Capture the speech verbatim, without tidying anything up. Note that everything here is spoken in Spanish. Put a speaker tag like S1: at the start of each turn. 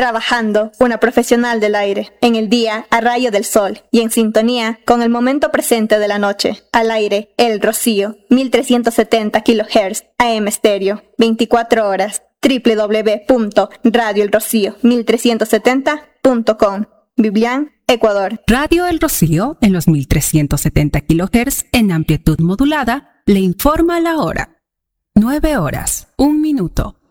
S1: Trabajando, una profesional del aire. En el día, a rayo del sol. Y en sintonía con el momento presente de la noche. Al aire, El Rocío. mil trescientos setenta kilohertz. A M estéreo. veinticuatro horas. doble u doble u doble u punto radio el rocío mil trescientos setenta punto com. Biblián, Ecuador.
S2: Radio El Rocío, en los mil trescientos setenta kilohertz en amplitud modulada, le informa la hora. nueve horas, un minuto.